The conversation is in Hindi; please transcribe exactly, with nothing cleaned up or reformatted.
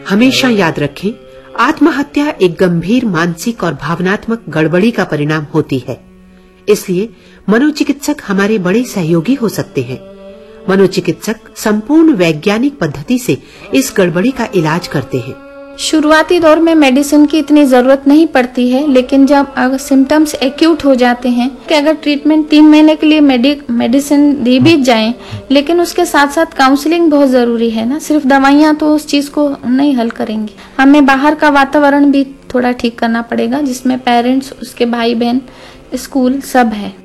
हमेशा याद रखें, आत्महत्या एक गंभीर मानसिक और भावनात्मक गड़बड़ी का परिणाम होती है। इसलिए मनोचिकित्सक हमारे बड़े सहयोगी हो सकते हैं। मनोचिकित्सक संपूर्ण वैज्ञानिक पद्धति से इस गड़बड़ी का इलाज करते हैं। शुरुआती दौर में मेडिसिन की इतनी जरूरत नहीं पड़ती है, लेकिन जब अगर सिम्टम्स एक्यूट हो जाते हैं कि अगर ट्रीटमेंट तीन महीने के लिए मेडिसिन दी भी जाए, लेकिन उसके साथ साथ काउंसलिंग बहुत जरूरी है ना। सिर्फ दवाइयाँ तो उस चीज को नहीं हल करेंगी। हमें बाहर का वातावरण भी थोड़ा ठीक करना पड़ेगा, जिसमें पेरेंट्स, उसके भाई बहन, स्कूल सब है।